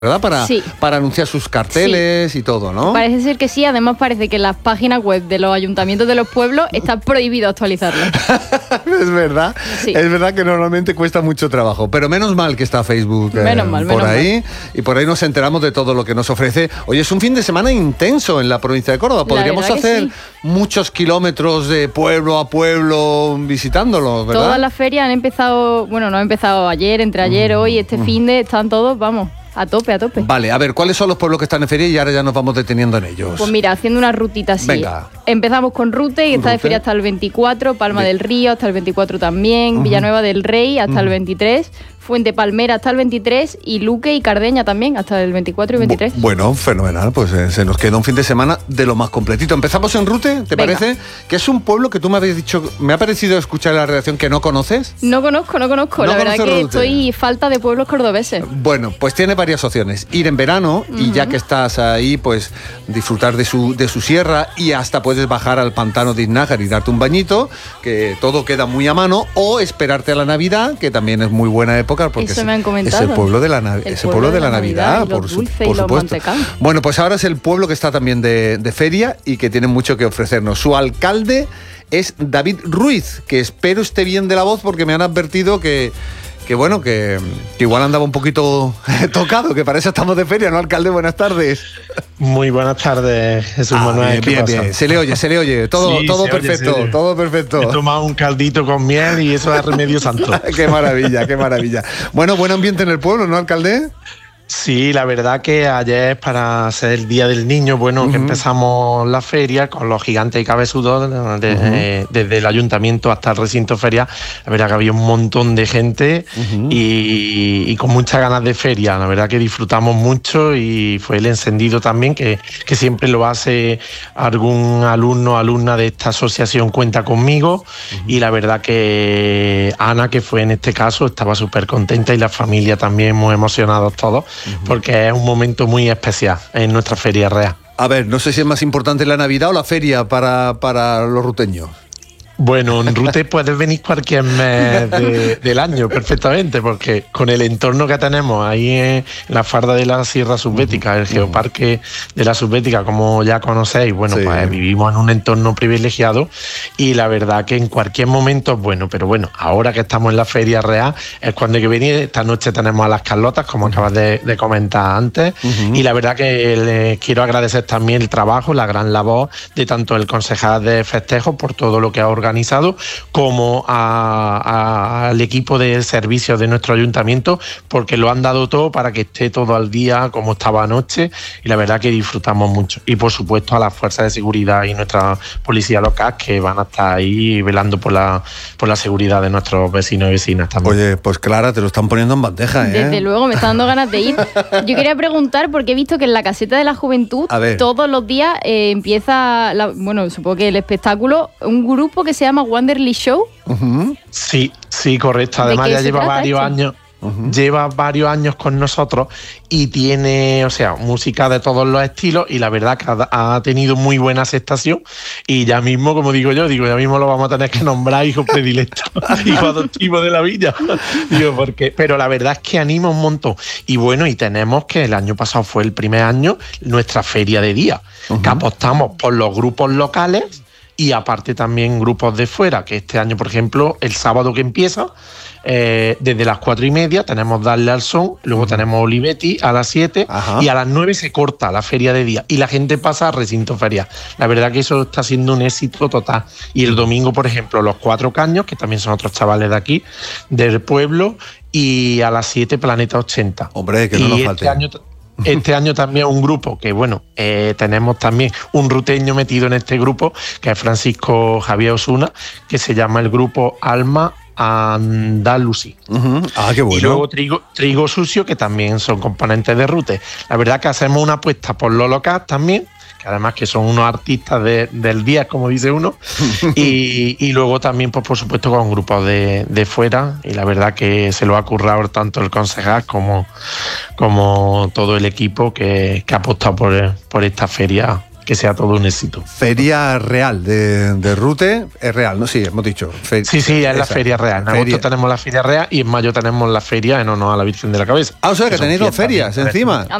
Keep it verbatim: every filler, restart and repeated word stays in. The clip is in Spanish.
¿verdad? Para, sí. para anunciar sus carteles sí. y todo, ¿no? Parece ser que sí, además parece que en las páginas web de los ayuntamientos de los pueblos está prohibido actualizarlas. Es verdad, sí. es verdad que normalmente cuesta mucho trabajo, pero menos mal que está Facebook eh, menos mal, por menos ahí mal. Y por ahí nos enteramos de todo lo que nos ofrece. Oye, es un fin de semana intenso en la provincia de Córdoba, podríamos hacer sí. muchos kilómetros de pueblo a pueblo visitándolo, ¿verdad? Todas las ferias han empezado, bueno, no han empezado ayer, entre ayer, hoy, este mm. fin de, están todos, vamos... A tope, a tope. Vale, a ver, ¿cuáles son los pueblos que están en feria? Y ahora ya nos vamos deteniendo en ellos. Pues mira, haciendo una rutita así. Venga. Empezamos con Rute, y está de feria hasta el veinticuatro, Palma Bien. del Río hasta el veinticuatro también, uh-huh. Villanueva del Rey hasta uh-huh. el veintitrés, Fuente Palmera hasta el veintitrés y Luque y Cardeña también hasta el veinticuatro y veintitrés. Bu- bueno, fenomenal, pues eh, se nos queda un fin de semana de lo más completito. Empezamos en Rute, ¿te Venga. parece? Que es un pueblo que tú me habías dicho, me ha parecido escuchar la redacción que no conoces. No conozco, no conozco, no la verdad que Rute. Estoy falta de pueblos cordobeses. Bueno, pues tiene varias opciones. Ir en verano uh-huh. y ya que estás ahí, pues disfrutar de su, de su sierra y hasta puedes bajar al pantano de Iznájar y darte un bañito, que todo queda muy a mano, o esperarte a la Navidad, que también es muy buena época, porque Eso es, me han comentado. es el pueblo de la, Nav- ese pueblo de la Navidad, Navidad por, su, por supuesto. Bueno, pues ahora es el pueblo que está también de, de feria y que tiene mucho que ofrecernos. Su alcalde es David Ruiz, que espero esté bien de la voz porque me han advertido que que bueno, que, que igual andaba un poquito tocado, que para eso estamos de feria, ¿no, alcalde? Buenas tardes. Muy buenas tardes, Jesús ah, Manuel. Bien, ¿Qué bien, pasa? bien. Se le oye, se le oye. Todo, sí, todo se perfecto, oye, todo perfecto. He tomado un caldito con miel y eso es remedio santo. Qué maravilla, qué maravilla. Bueno, buen ambiente en el pueblo, ¿no, alcalde? Sí, la verdad que ayer, para ser el Día del Niño, bueno, uh-huh. que empezamos la feria con los gigantes y cabezudos de, uh-huh. eh, desde el ayuntamiento hasta el recinto feria. La verdad que había un montón de gente uh-huh. y, y con muchas ganas de feria. La verdad que disfrutamos mucho y fue el encendido también, que, que siempre lo hace algún alumno o alumna de esta asociación Cuenta Conmigo. Uh-huh. Y la verdad que Ana, que fue en este caso, estaba súper contenta y la familia también muy emocionados todos. Porque es un momento muy especial en nuestra feria real. A ver, no sé si es más importante la Navidad o la feria para, para los ruteños. Bueno, en Rute puedes venir cualquier mes de, del año perfectamente, porque con el entorno que tenemos ahí en la farda de la Sierra Subbética, el geoparque de la Subbética, como ya conocéis, bueno, sí. pues vivimos en un entorno privilegiado y la verdad que en cualquier momento es bueno, pero bueno, ahora que estamos en la feria real es cuando hay que venir. Esta noche tenemos a las Carlotas, como uh-huh. acabas de, de comentar antes, uh-huh. y la verdad que les quiero agradecer también el trabajo, la gran labor de tanto el concejal de festejos por todo lo que ha organizado, como a, a, al equipo de servicios de nuestro ayuntamiento, porque lo han dado todo para que esté todo al día como estaba anoche, y la verdad que disfrutamos mucho. Y por supuesto a las fuerzas de seguridad y nuestra policía local, que van a estar ahí velando por la, por la seguridad de nuestros vecinos y vecinas también. Oye, pues Clara, te lo están poniendo en bandeja, ¿eh? Desde luego, me está dando ganas de ir. Yo quería preguntar, porque he visto que en la caseta de la juventud todos los días eh, empieza, la, bueno, supongo que el espectáculo, un grupo que se llama Wanderly Show. Uh-huh. Sí, sí, correcto. Además ya lleva varios esto? años. Uh-huh. Lleva varios años con nosotros y tiene, o sea, música de todos los estilos, y la verdad que ha, ha tenido muy buena aceptación, y ya mismo, como digo yo, digo, ya mismo lo vamos a tener que nombrar hijo predilecto, hijo adoptivo de la villa. Digo, porque, pero la verdad es que anima un montón. Y bueno, y tenemos que el año pasado fue el primer año nuestra feria de día, uh-huh. que apostamos por los grupos locales y aparte también grupos de fuera, que este año, por ejemplo, el sábado que empieza, eh, desde las cuatro y media tenemos Darle al Son, luego uh-huh. tenemos Olivetti a las siete, Ajá. y a las nueve se corta la feria de día y la gente pasa a recinto feria. La verdad que eso está siendo un éxito total. Y el domingo, por ejemplo, los Cuatro Caños, que también son otros chavales de aquí, del pueblo, y a las siete Planeta ochenta. Hombre, que no y nos este falte. Año, Este año también un grupo que, bueno, eh, tenemos también un ruteño metido en este grupo, que es Francisco Javier Osuna, que se llama el grupo Alma Andalusí. Uh-huh. Ah, qué bueno. Y luego Trigo, Trigo Sucio, que también son componentes de Rute. La verdad que hacemos una apuesta por lo local también, que además que son unos artistas de, del día, como dice uno, y, y luego también, pues por supuesto, con grupos de, de fuera, y la verdad que se lo ha currado tanto el concejal como, como todo el equipo que, que ha apostado por, por esta feria, que que sea todo un éxito. Feria real de, de Rute, es real, ¿no? Sí, hemos dicho. Fe sí, sí, es esa. La feria real. En feria. agosto tenemos la feria real y en mayo tenemos la feria en honor a la Virgen de la Cabeza. Ah, o sea, que, que tenéis dos ferias encima.